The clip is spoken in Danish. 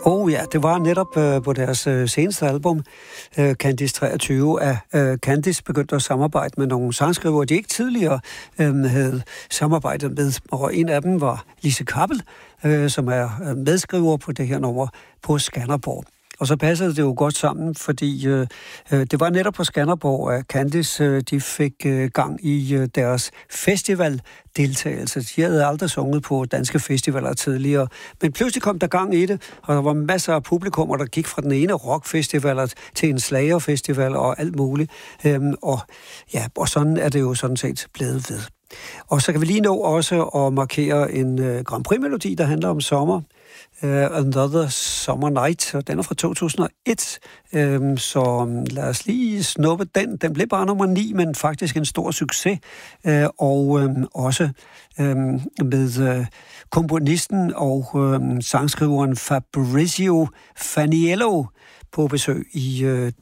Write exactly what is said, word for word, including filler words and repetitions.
Oh ja, det var netop øh, på deres øh, seneste album, øh, Candice treogtyve, at øh, Candice begyndte at samarbejde med nogle sangskrivere, de ikke tidligere øh, havde samarbejdet med. Og en af dem var Lise Kappel, øh, som er medskriver på det her nummer på Skanderborg. Og så passede det jo godt sammen, fordi øh, det var netop på Skanderborg, at Candice øh, de fik øh, gang i øh, deres festivaldeltagelse. De havde aldrig sunget på danske festivaler tidligere, men pludselig kom der gang i det, og der var masser af publikummer, der gik fra den ene rockfestival til en slagerfestival og alt muligt. Øhm, og, ja, og sådan er det jo sådan set blevet ved. Og så kan vi lige nå også at markere en øh, Grand Prix-melodi, der handler om sommer. Uh, Another Summer Night, og den er fra to tusind og et, um, så lad os lige snuppe den. Den blev bare nummer ni, men faktisk en stor succes, uh, og um, også um, med uh, komponisten og um, sangskriveren Fabrizio Faniello på besøg i uh,